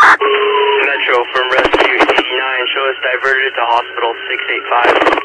Metro from Rescue 89, show us diverted to hospital 685.